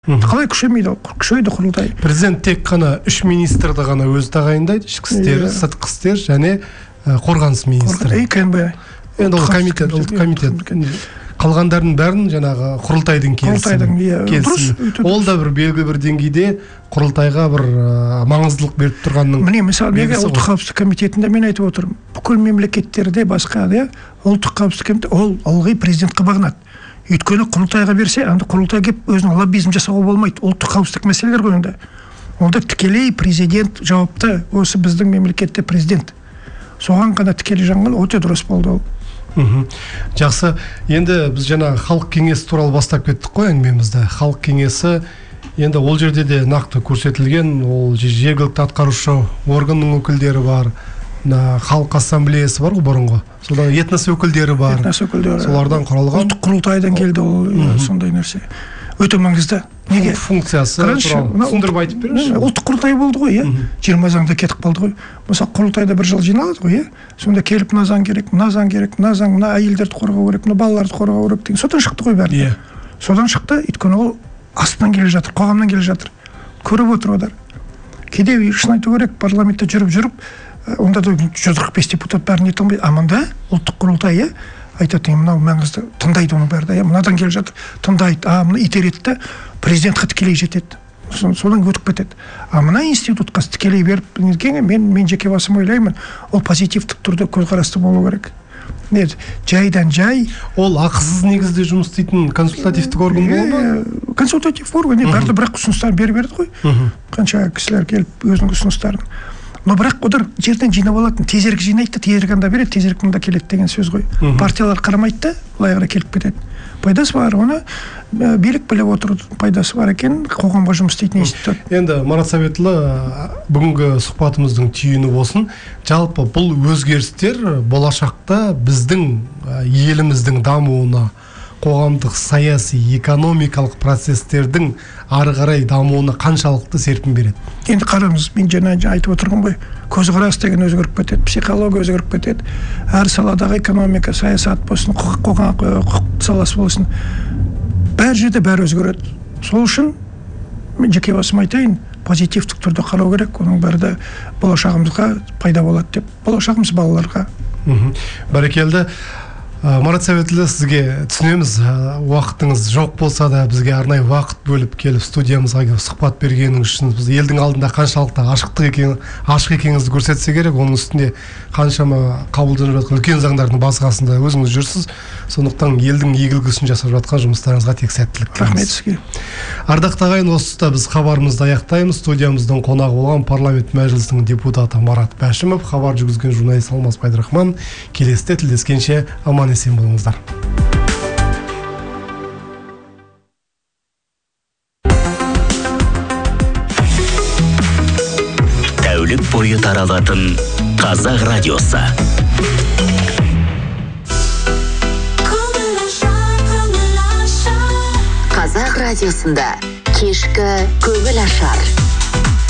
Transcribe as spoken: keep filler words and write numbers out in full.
Қалай күшеймейді, күшейді құрылтай. Президент тек қана үш министрді ғана өзі тағайындайды, ішкі істер, сыртқы істер және қорғаныс министрі. Енді ол комитет, ұлттық комитет. Қалғандардың бәрін жаңағы құрылтайдың келісімі. Ол да бір белгілі бір деңгейде құрылтайға бір маңыздылық беріп тұрғанның. Міне, мысалы, неге ұлттық қауіпсіздік комитетінде мен айтып отырмын. Бүкіл мемлекеттерде басқа, ұлттық қауіпсіздік комитеті ол ылғи президентке бағынады. Өйткені құрылтайға берсе, анда құрылтай келіп өзінің лоббизм жасауға болмайды. Ұлттық қауіпсіздік мәселелер ғой онда. Онда тікелей президент жауапты, осы біздің мемлекетте президент. Соған ғана тікелей жаңған өте дұрыс болды ол. Жақсы, енді біз жаңа халық кеңесі туралы бастап кеттік қой әңгімемізді. Халық кеңесі енді ол жерде де нақты көрсетілген, ол жергілікті атқарушы органның өкілдері бар, халық ассамблеясы бар ғой бұрынғы. Содан этнос өкілдері бар. Этнос өкілдері. Солардан құралған. Ұлттық құрылтайдан келді ол сондай нәрсе. Өте маңызды. Неге? Функциясы туралы түсіндіріп айтып беріңізші. Ұлттық құрылтай болды ғой, иә. жиырма заңда кетіп қалды ғой. Мысалы, құрылтайда бір жыл жиналады ғой, иә. Сонда келіп мына заң керек, мына заң керек, мына заң, мына әйелдерді қорғау керек, мына балаларды қорғау керек деген. Содан шықты ғой бәрі. Содан шықты, өйткені ол астынан келе жатыр, қоғамнан келе жатыр. Көріп отыр олар. Кейде шын айту керек, парламентте жүріп жүріп, онда да жүз қырық бес депутат бәрін ете алмайды. Аманда ұлттық құрылтай, иә, айтатын, мынау маңызды, тыңдайды оның бәрі, иә, мынадан келе жатыр, тыңдайды, а мына итереді, президентке тікелей жетеді. Содан өтіп кетеді. А мына институтқа тікелей беріп, мен мен жеке басым ойлаймын, ол позитивтік түрде көзқарасты болу керек. Нет, жайдан жай. Ол ақысыз негізде жұмыс істейтін консультативтік орган болады ма? Консультативтік орган, бәрі бірақ ұсыныстарын беріп берді ғой. Қанша кісілер келіп өзінің ұсыныстарын. Но бірақ олар жерден жинап алатын, тезірек жинайды, тезірек анда береді, тезірек мында келеді деген сөз ғой. Партиялар қарамайды да, былай қарай келіп кетеді. Пайдасы бар, оны билік біліп отыр, пайдасы бар екен, қоғамға жұмыс істейтін институт. Енді Марат Советұлы, бүгінгі сұхбатымыздың түйіні болсын. Жалпы бұл өзгерістер болашақта біздің еліміздің дамуына, қоғамдық, саяси, экономикалық процестердің ары қарай дамуына қаншалықты серпін береді? Енді қараңыз, мен жаңа айтып отырмын ғой, көзқарас деген өзгеріп кетеді, психология өзгеріп кетеді. Әр саладағы экономика, саясат болсын, құқық саласы болсын, бәр жерде бәрі өзгереді. Сол үшін мен жеке басым айтайын, позитивтік түрде қарау керек, оның бәрі де болашағымызға пайда болады деп. Болашағымыз балаларға. Бәрекелді. Марат Советұлы, сізге түсінеміз, уақытыңыз жоқ болса да бізге арнайы уақыт бөліп келіп студиямызға келіп сұхбат бергеніңіз үшін біз елдің алдында қаншалықты ашықтық екен, ашық екеніңізді көрсетсе керек. Оның үстінде қаншама қабылданып жатқан үлкен заңдардың басқасында өзіңіз жүрсіз. Сондықтан елдің игілігі үшін жасап жатқан жұмыстарыңызға тек сәттілік тілейміз. Рахмет сізге. Ардақты ағайын, осы тұста біз хабарымызды аяқтаймыз. Студиямыздың қонағы болған парламент мәжілісінің депутаты Марат Бәшімов, хабар жүргізген журналист Алмас Пайдырахман. Келесіде тілдескенше аман есен болыңыздар. Тәулік бойы таралатын Қазақ радиосы. Қазақ радиосында кешкі көңіл ашар.